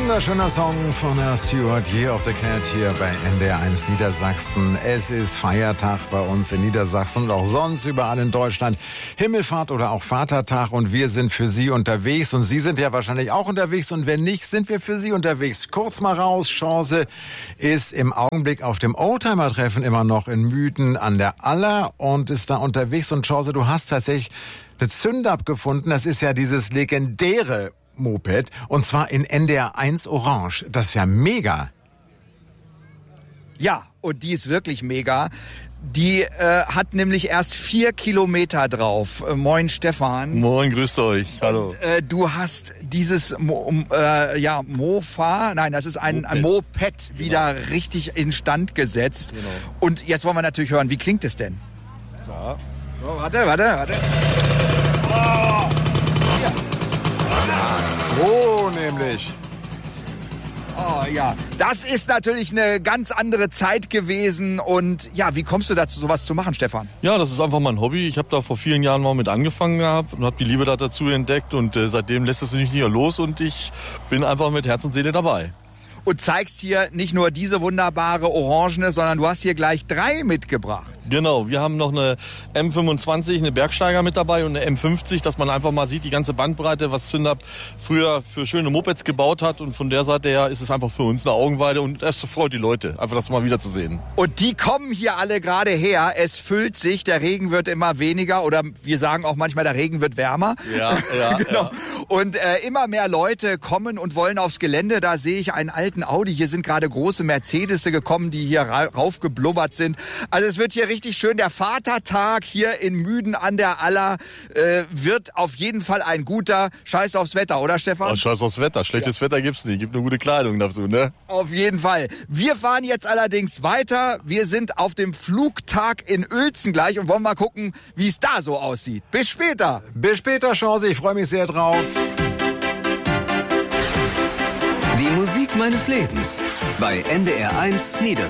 Wunderschöner Song von Herr Stewart, Year of the Cat hier bei NDR1 Niedersachsen. Es ist Feiertag bei uns in Niedersachsen und auch sonst überall in Deutschland. Himmelfahrt oder auch Vatertag und wir sind für Sie unterwegs und Sie sind ja wahrscheinlich auch unterwegs und wenn nicht, sind wir für Sie unterwegs. Kurz mal raus, Chance ist im Augenblick auf dem Oldtimer-Treffen immer noch in Müden an der Aller und ist da unterwegs und Chance, du hast tatsächlich eine Zündab gefunden. Das ist ja dieses legendäre Moped und zwar in NDR1 Orange. Das ist ja mega. Ja, und die ist wirklich mega. Die hat nämlich erst 4 Kilometer drauf. Moin Stefan. Moin, grüßt euch. Hallo. Und, du hast dieses Mofa, nein, das ist ein Moped wieder richtig instand gesetzt. Genau. Und jetzt wollen wir natürlich hören, wie klingt es denn? Ja. Oh, warte. Oh. Hier. So nämlich. Oh ja, das ist natürlich eine ganz andere Zeit gewesen. Und ja, wie kommst du dazu, sowas zu machen, Stefan? Ja, das ist einfach mein Hobby. Ich habe da vor vielen Jahren mal mit angefangen gehabt und habe die Liebe dazu entdeckt. Und seitdem lässt es mich nicht mehr los und ich bin einfach mit Herz und Seele dabei. Und zeigst hier nicht nur diese wunderbare Orangene, sondern du hast hier gleich 3 mitgebracht. Genau, wir haben noch eine M25, eine Bergsteiger mit dabei und eine M50, dass man einfach mal sieht, die ganze Bandbreite, was Zündab früher für schöne Mopeds gebaut hat. Und von der Seite her ist es einfach für uns eine Augenweide und es freut die Leute, einfach das mal wieder zu sehen. Und die kommen hier alle gerade her. Es füllt sich, der Regen wird immer weniger oder wir sagen auch manchmal, der Regen wird wärmer. Ja, genau. Ja. Und immer mehr Leute kommen und wollen aufs Gelände. Da sehe ich einen alten Audi. Hier sind gerade große Mercedes gekommen, die hier raufgeblubbert sind. Also es wird hier richtig schön. Der Vatertag hier in Müden an der Aller wird auf jeden Fall ein guter. Scheiß aufs Wetter, oder Stefan? Oh, scheiß aufs Wetter. Schlechtes Wetter gibt's nicht. Gibt nur gute Kleidung dazu, ne? Auf jeden Fall. Wir fahren jetzt allerdings weiter. Wir sind auf dem Flugtag in Uelzen gleich und wollen mal gucken, wie es da so aussieht. Bis später. Bis später, Chance. Ich freue mich sehr drauf. Die Musik meines Lebens bei NDR1 Niedersachsen.